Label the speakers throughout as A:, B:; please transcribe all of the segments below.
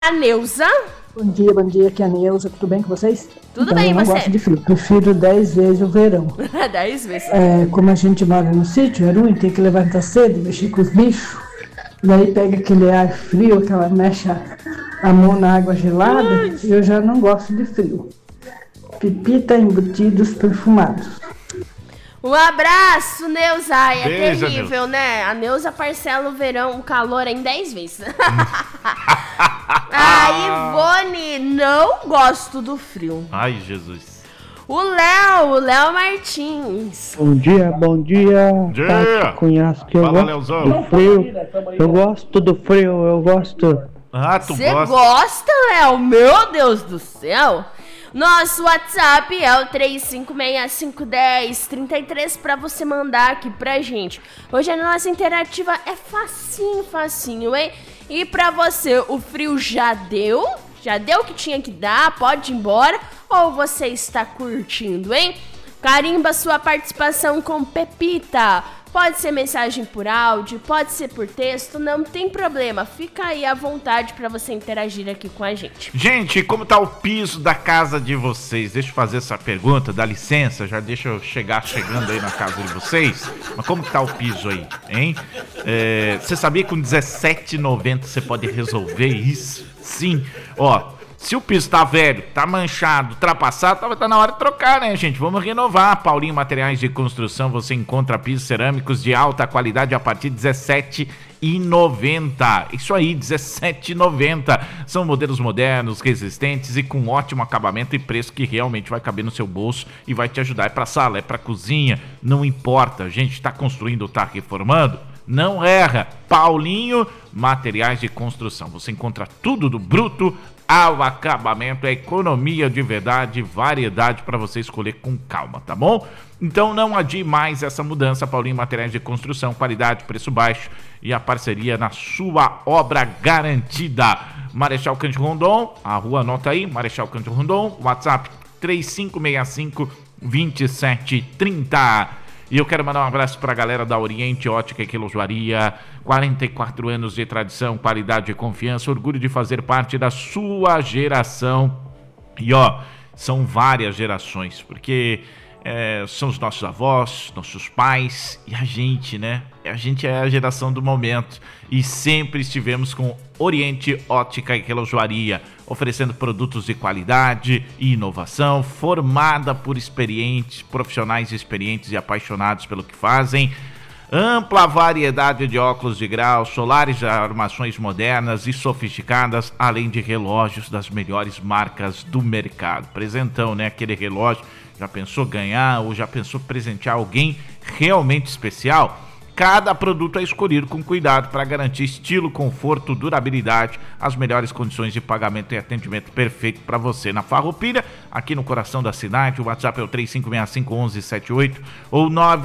A: A Neuza.
B: Bom dia, aqui é a Neuza, tudo bem com vocês?
A: Tudo bem,
B: eu não
A: você?
B: gosto de frio, prefiro 10 vezes o verão.
A: 10 vezes.
B: Como a gente mora no sítio, é ruim, tem que levantar cedo, mexer com os bichos, daí pega aquele ar frio, aquela mecha a mão na água gelada, e eu já não gosto de frio. Pepita embutidos perfumados.
A: Um abraço, Neuza. É
C: Beijo,
A: terrível, né? A Neuza parcela o verão, o calor em 10 vezes. A Ivone, não gosto do frio.
C: Ai, Jesus.
A: O Léo Martins.
D: Bom dia.
C: Dia.
D: Tati Cunhasco, eu
C: Fala,
D: gosto
C: Leozão.
D: do frio. Eu gosto do frio, eu gosto.
C: Ah, tu
A: Você
C: gosta?
A: gosta, Léo? Meu Deus do céu. Nosso WhatsApp é o 35651033 pra você mandar aqui pra gente. Hoje a nossa interativa é facinho, hein? E pra você, o frio já deu? Já deu o que tinha que dar? Pode ir embora? Ou você está curtindo, hein? Carimba sua participação com Pepita. Pode ser mensagem por áudio, pode ser por texto, não tem problema. Fica aí à vontade pra você interagir aqui com a gente.
C: Gente, como tá o piso da casa de vocês? Deixa eu fazer essa pergunta, dá licença, já deixa eu chegando aí na casa de vocês. Mas como que tá o piso aí, hein? Você sabia que com R$17,90 você pode resolver isso? Sim, ó. Se o piso tá velho, tá manchado, ultrapassado, tá na hora de trocar, né, gente? Vamos renovar. Paulinho Materiais de Construção, você encontra pisos cerâmicos de alta qualidade a partir de R$17,90. Isso aí, R$17,90. São modelos modernos, resistentes e com ótimo acabamento e preço que realmente vai caber no seu bolso e vai te ajudar. É pra sala, é pra cozinha, não importa. A gente tá construindo ou tá reformando? Não erra. Paulinho Materiais de Construção. Você encontra tudo do bruto ao acabamento, é economia de verdade, variedade para você escolher com calma, tá bom? Então não adie mais essa mudança. Paulinho Materiais de Construção, qualidade, preço baixo e a parceria na sua obra garantida. Marechal Cândido Rondon, a rua anota aí, Marechal Cândido Rondon, WhatsApp 3565-2730. E eu quero mandar um abraço pra galera da Oriente Ótica e Relojoaria, 44 anos de tradição, qualidade e confiança, orgulho de fazer parte da sua geração. E ó, são várias gerações, porque são os nossos avós, nossos pais e a gente, né? A gente é a geração do momento e sempre estivemos com Oriente Ótica e Relojoaria, oferecendo produtos de qualidade e inovação, formada por profissionais experientes e apaixonados pelo que fazem. Ampla variedade de óculos de grau, solares de armações modernas e sofisticadas, além de relógios das melhores marcas do mercado. Presentão, né? Aquele relógio, já pensou ganhar ou já pensou presentear alguém realmente especial? Cada produto é escolhido com cuidado para garantir estilo, conforto, durabilidade, as melhores condições de pagamento e atendimento perfeito para você. Na Farroupilha, aqui no coração da cidade, o WhatsApp é o 3565-1178 ou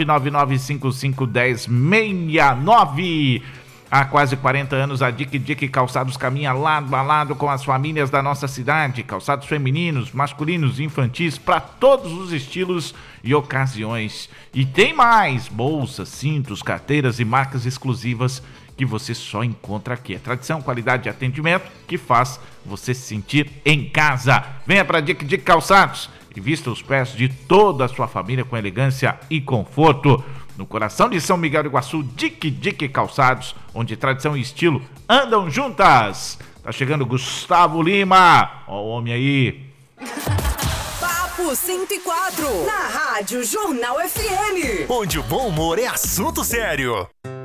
C: 999551069. Há quase 40 anos, a Dick Calçados caminha lado a lado com as famílias da nossa cidade. Calçados femininos, masculinos e infantis para todos os estilos e ocasiões. E tem mais! Bolsas, cintos, carteiras e marcas exclusivas que você só encontra aqui. É tradição, qualidade e atendimento que faz você se sentir em casa. Venha para Dick Calçados e vista os pés de toda a sua família com elegância e conforto. No coração de São Miguel do Iguaçu, Dick Calçados, onde tradição e estilo andam juntas. Tá chegando Gustavo Lima, ó o homem aí.
E: Papo 104, na Rádio Jornal FM.
F: Onde o bom humor é assunto sério.